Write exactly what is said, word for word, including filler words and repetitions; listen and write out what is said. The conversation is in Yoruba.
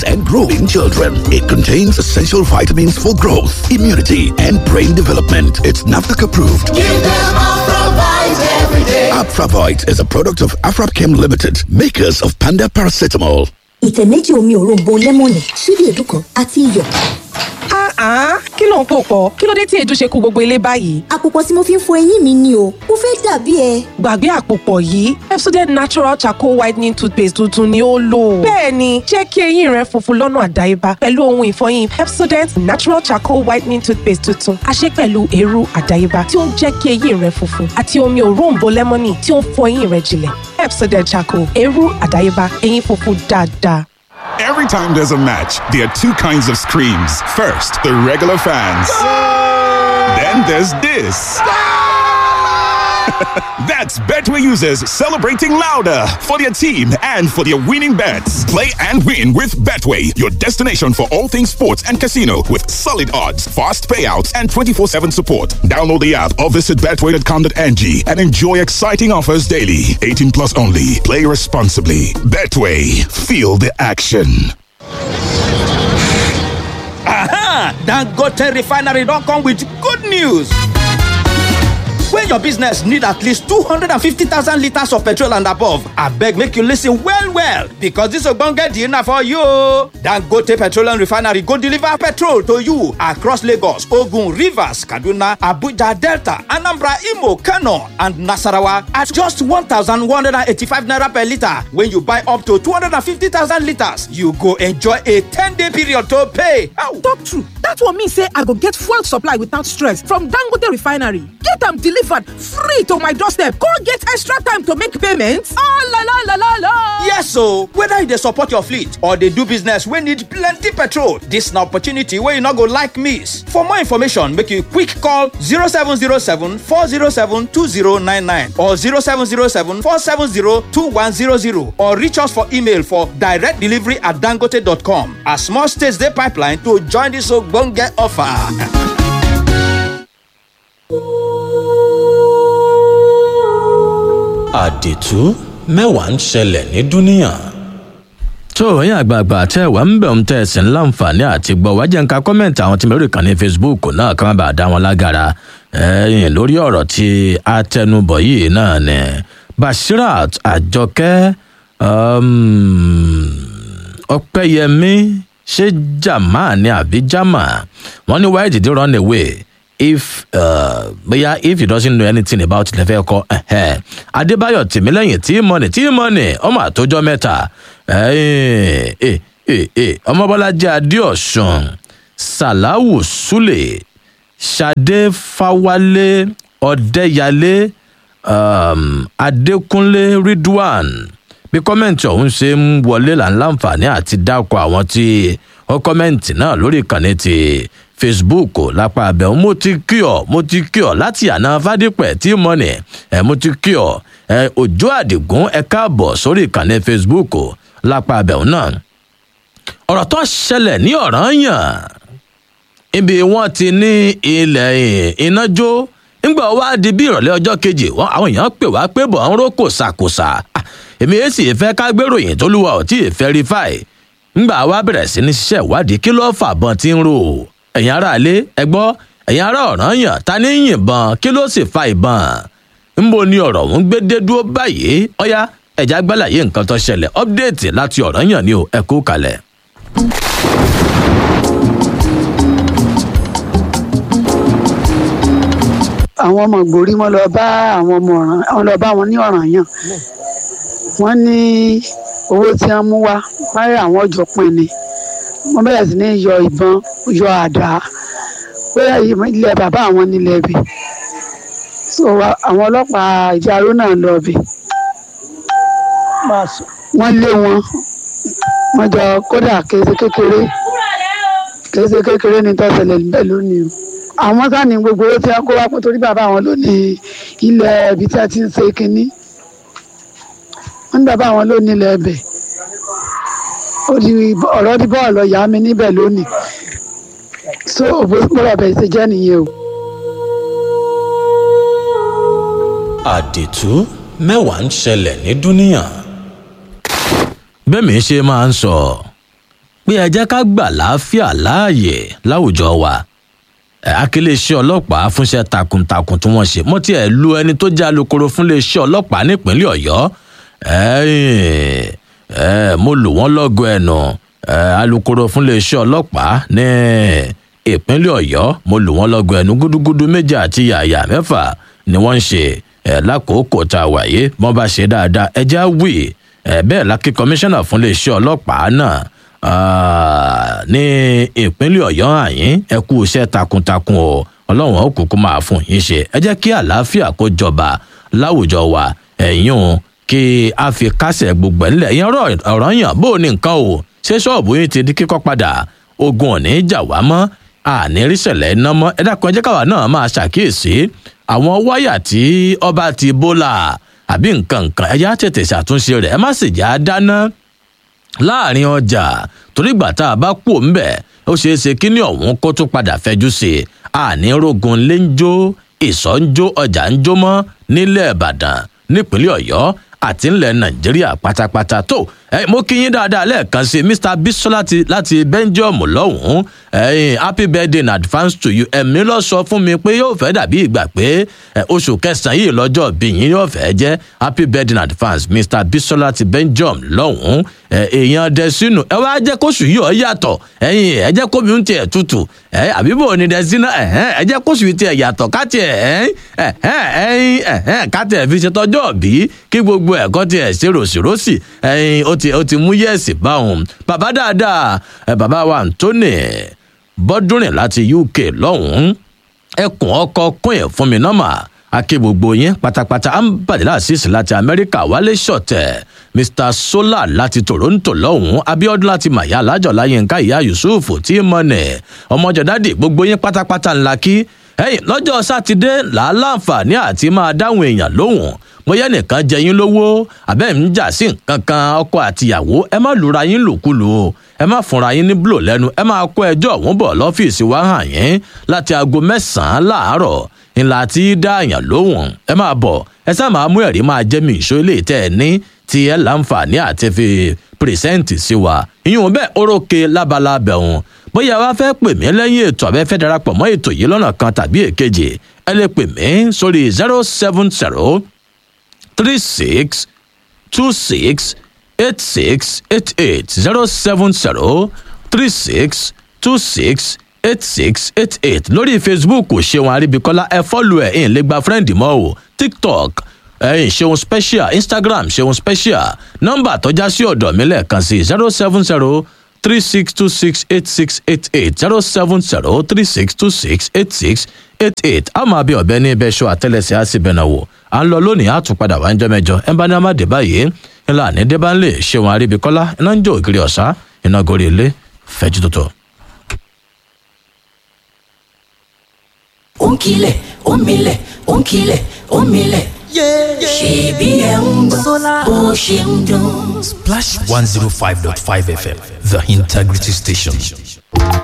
and growing children. It contains essential vitamins for growth, immunity, and brain development. It's NAFDAC approved. Give them Afravite every day. Afravite is a product of Afrapchem Limited, makers of Panda Paracetamol. Ìtẹ̀ méjì omi òróǹbó lẹ́mọ̀nì, ṣíbí èédú kan àti iyọ̀. Ah, kí ló ń pò pọ̀? Kí ló dé tí èédú ṣe kú gbogbo ilé báyìí? Àpòpọ̀ tí mo fi ń fọ eyín mi ni o, mo fẹ́ dàbí ẹ. Gbàgbé àpòpọ̀ yìí, Pepsodent Natural Charcoal Whitening Toothpaste tuntun ni ó lò. Bẹ́ẹ̀ni, jẹ́ kí eyín rẹ funfun lọ́nà àdáyébá pẹ̀lú ohun ìfọyín Pepsodent Natural Charcoal Whitening Toothpaste tuntun. A ṣe pẹ̀lú eérú àdáyébá tí ó ń jẹ́ kí eyín rẹ funfun àti omi òróǹbó lẹ́mọ́nì tí ó ń fọ eyín rẹ jinlẹ̀. Pepsodent Charcoal, eérú àdáyébá, eyín funfun dáadáa. Every time there's a match, there are two kinds of screams. First, the regular fans. Then there's this. That's Betway users celebrating louder for their team and for their winning bets. Play and win with Betway, your destination for all things sports and casino with solid odds, fast payouts, and twenty-four seven support. Download the app or visit betway dot com dot n g and enjoy exciting offers daily. eighteen plus only. Play responsibly. Betway. Feel the action. Aha! Dangote Refinery don't come with good news. When your business need at least two hundred fifty thousand litres of petrol and above, I beg make you listen well well because this ogbonge deal na for you. Dangote Petroleum Refinery go deliver petrol to you across Lagos, Ogun, Rivers, Kaduna, Abuja, Delta, Anambra, Imo, Kano and Nasarawa at just one thousand one hundred eighty-five naira per litre. When you buy up to two hundred fifty thousand litres, you go enjoy a ten-day period to pay. Ow. Talk true. That one mean say I go get fuel supply without stress from Dangote Refinery. Get am delivered free to my doorstep. Go get extra time to make payments. Ah, la la la la la. Yes, so whether they support your fleet or they do business we need plenty petrol, this na opportunity where you not go like miss. For more information, make you quick call zero seven zero seven four zero seven two zero nine nine or zero seven zero seven four seven zero two one zero zero or reach us for email for direct delivery at dangote dot com. As small states they pipeline to join this ogbonge offer. Àdìtú mẹ́wàá ń ṣẹlẹ̀ ní dúníà. tó ẹ̀yin àgbààgbà tẹ́ wà ń bẹ̀ ń tẹ́ ẹ̀sìn láǹfààní àti gbọ́ wájẹ́ ń ka kọ́mẹ̀ntì àwọn tí mo rí kan ní Facebook náà ká má bàa dá wọn lágara ẹ̀yìn lórí ọ̀rọ̀ tí atẹnubọ̀ yìí náà ni Bashirat Àjọkẹ́ Ọpẹ́yẹmí ṣé jama ni àbí jama wọ́n ní why did you run away? If uh, bóyá if he doesn't know anything about it lẹ́fẹ̀ẹ́ kọ́ Adébáyọ̀ Tìmílẹ́yìn tí mọ́nì tí mọ́nì ọmọ àtọ́jọ́ mẹ́ta Ọmọbọ́lájí Adéọ̀sùn Sàláwù Súlè Ṣadé Fáwálé Ọ̀dẹ́yàlé um, Adékúnlé Ridwan bí kọ́mẹ̀ntì ọ̀hún ṣe ń wọlé là ń láǹfààní àti dákọ̀ àwọn tí ó kọ́mẹ̀ntì náà lórí ìkànnì ti Facebook lápá abẹ mo ti kí ọ mo ti kí ọ láti àná Fádípẹ̀ tí mo ní ẹ mo ti kí ọ ẹ Òjó Àdìgún ẹ káàbọ̀ sórí ìkànnì Facebook lápá abẹ náà ọ̀rọ̀ tó ṣẹlẹ̀ ní Ọ̀rànyàn ibi wọ́n ti ní ilẹ̀ ìnájó nígbà wá di bí ìrọ̀lẹ́ ọjọ́ kejì wọn àwọn èèyàn pè wá pé bọ̀ ń rókò ṣàkóṣà èmi èyí sì fẹ́ ká gbéròyìn tó lúwa ò tí ì verify nígbà wá bẹ̀rẹ̀ sí ní ṣiṣẹ́ ìwádìí kí ló fàbọn tí ń rò ẹ̀yin ará ilé ẹ gbọ́ ẹ̀yin ará Ọ̀rànyàn ta ní yìnbọn kí ló sì fa ìbọn ńbo ni ọ̀rọ̀ ń gbé dé dúró báyìí ọ̀yá ẹ̀já gbálàyé nǹkan tó ṣẹlẹ̀ update láti Ọ̀rànyàn ni o ẹ kú kalẹ̀. àwọn ọmọ gbòrí wọn lọ bá àwọn ọmọ ọ̀ràn wọn lọ bá wọn ní Ọ̀rànyàn wọn ní owó tí wọn mú wá báyìí àwọn ọjọ́ pín ni wọn bẹ̀rẹ̀ sí ní yọ ìbọn yọ àdá pé ilẹ̀ bàbá àwọn nílẹ̀ ibẹ̀ so àwọn ọlọ́pàá ìjáró náà lọ ibẹ̀ wọ́n lé wọn wọ́n jọ kódà kése kékeré kése kékeré ní tó ṣẹlẹ̀ níbẹ̀ lónìí o àwọn sáni gbogbo owó tí wọ́n kó wá pé torí bàbá àwọn ló ní ilẹ̀ ibi tí a ti ń ṣe kínní wọ́n ní bàbá àwọn ló ní ilẹ̀ ibẹ̀ ó di ọ̀rọ̀ di bọ́ọ̀lù ọ̀yà mi níbẹ̀ lónìí so bọ́ọ̀lù ọ̀bẹ̀ ṣe jẹ́ nìyẹn o. Àdìtú mẹ́wàá ń ṣẹlẹ̀ ní dúníà. bẹ́ẹ̀mi ṣe máa ń sọ pé ẹ jẹ́ ká gbà láàfíà láàyè láwùjọ wa akíléeṣẹ́ ọlọ́pàá fúnṣẹ́ takuntakun tí wọ́n ṣe mo tiẹ̀ lu ẹni tó jẹ́ alukoro fúnléeṣẹ́ ọlọ́pàá nípínlẹ̀ ọ̀yọ́ mo lù wọ́n lọ́gọ ẹnu alukoro fúnléeṣẹ́ ọlọ́pàá ní ìpínlẹ̀ ọ̀yọ́ mo lù wọ́n lọ́gọ ẹnu gúdúgúdú méjì àti yàyà mẹ́fà ni wọ́n ń ṣe lákòókò tá a wáyé wọ́n bá ṣe dáadáa ẹ jẹ́ wí bẹ́ẹ̀ lákì kọmíṣánná fúnléeṣẹ́ ọlọ́pàá náà ní ìpínlẹ̀ ọ̀yọ́ àyín ẹ kú iṣẹ́ takuntakun o ọlọ́run ó kúkú máa fún yín ṣe ẹ jẹ́ kí àlàáfíà kó jọba láwùjọ wa ẹ̀yìn o kí a fi kásẹ̀ gbogbo ẹ̀ ńlẹ̀ ìyẹn ọ̀rọ̀ yàn bó o ní nǹkan o ṣé ṣọ́ọ̀bù yín ti di kíkọ́ padà ogun ò ní jà wá mọ́ àní ríṣẹ̀lẹ̀ iná mọ́ ẹ dákun ẹ jẹ́ káwa náà máa ṣàkíyèsí àwọn wáyà tí ọba ti bólà àbí nǹkan nǹkan ẹ yá tètè ṣàtúnṣe rẹ̀ ẹ má sì já dáná láàrin ọjà torí ìgbà tá a bá kú òǹbẹ ó ṣeé ṣe kí ní ọ̀hún kó tún padà fẹjú sí i àní rogun lé ń jó ìsọ̀ ń jó ọjà ń jó mọ́ nílẹ̀ ìbàdàn nípínlẹ̀ ọ̀yọ́ àti ńlẹ̀ nàìjíríà pátápátá tó ẹ mo kí yín dáadáa lẹ́ẹ̀kan sí mr bisola láti láti belgium lọ́hùn-ún ẹ̀yin happy birthday in advance to you ẹ̀mí lọ sọ fún mi pé yóò fẹ́ dàbí ìgbà pé oṣù kẹsàn-án yìí lọ́jọ́ bí yín yóò fẹ́ jẹ́ happy birthday in advance mr bisola láti belgium lọ́hùn-ún èèyàn dẹ̀sínú ẹ wá jẹ́ kóṣù yìí ọ yàtọ̀ ẹ̀yin ẹ jẹ́ kómi ń tiẹ̀ tutù ẹ àbíbò ní dẹ̀sínú ẹ jẹ́ kóṣù yìí tiẹ̀ yàtọ̀ káti ẹ̀ ẹ̀yin káti ẹ̀ fi ṣe tọ́jọ́ bí kí gbogbo ẹ̀kọ́ tiẹ̀ ṣe ròṣìròṣì ẹ̀yin ó ti ó ti mú yẹ̀sì bá òun bàbá dáadáa ẹ bàbá wa Anthony bọ́dúnrìn láti U K lọ́hùn-ún ẹkùn ọkọ̀ kún ẹ̀ fún mi nọ́mà akí gbogbo yín pátápátá ambadila asisi láti Amẹ́ríkà wálé ṣọ̀tẹ̀ Mr Solar láti Toronto lọ́hùn-ún Abíọ́dún láti Màyà alájọ̀lá Yínká ìyá Yusuf tí mọ̀nẹ̀ ọmọjọ̀dádì gbogbo yín pátápátá ńlá kí ẹ̀yìn lọ́jọ́ sátidé làá láǹfààní àti máa dáhùn èèyàn lóhùn bóyá nìkan jẹ yín lówó àbẹ́ ń jà sí nǹkan kan ọkọ àtìyàwó ẹ má lura yín lòkulò o ẹ má fúnra yín ní bùlò lẹ́nu ẹ máa kó ẹjọ́ ọ̀hún bọ̀ lọ́fíìsì wa hàn yín láti aago mẹ́sàn-án láàárọ̀ ńlá tí dá àyàn lóhùn ẹ máa bọ̀ ẹ sá máa mú ẹ̀rí máa jẹ́ mi ìṣó ilé tẹ́ ẹ ní tí ẹ láǹfààní àti fi pìrìsẹ́ǹtì sí wa ìyún bẹ́ẹ̀ orókè lábala bẹ̀hùn bóyá wàá fẹ́ pè mí lẹ́yìn ètò àbẹ́ fẹ́ darapọ̀ mọ́ ètò yìí lọ́nà kan tàbí èkejì ẹ lè pè mí sórí zero seven zero three six two six eight six eight eight zero seven zero three six two six eight six eight eight lórí Facebook ṣeun àríbíkọ́lá ẹ fọ́lù ẹ̀ ẹ̀ lè gba fírẹ́ǹdì mọ́ o TikTok ẹ̀yìn ṣeun special Instagram ṣeun special nọ́mbà tọ́já sí ọ̀dọ̀ mi lẹ́ẹ̀kan sí zero seven zero three six two six eight six eight eight zero seven zero three six two six eight six eight eight a máa bí ọ̀bẹ ní ibẹ̀ ṣọ́ àtẹ́lẹsẹ̀ á sì bẹ̀nà wò à ń lọ lónìí á tún padà wá ń jẹ́ mẹ́jọ ẹ̀ ń bá ní amáde báyìí ńlá ní débánlé ṣéun àríbíkọ́lá iná ń jó ògiri ọ̀sá iná gorí ilé fẹ́jú tuntun. ó ń kilẹ̀ ó ń milẹ̀ ó ń kilẹ̀ ó ń milẹ̀ ṣèbí ẹ̀ ń gbọ́ bó ṣe ń dún. Splash one zero five point five F M, the integrity station.